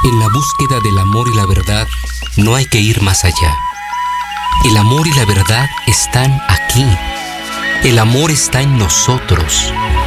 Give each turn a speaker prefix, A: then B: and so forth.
A: En la búsqueda del amor y la verdad, no hay que ir más allá. El amor y la verdad están aquí. El amor está en nosotros.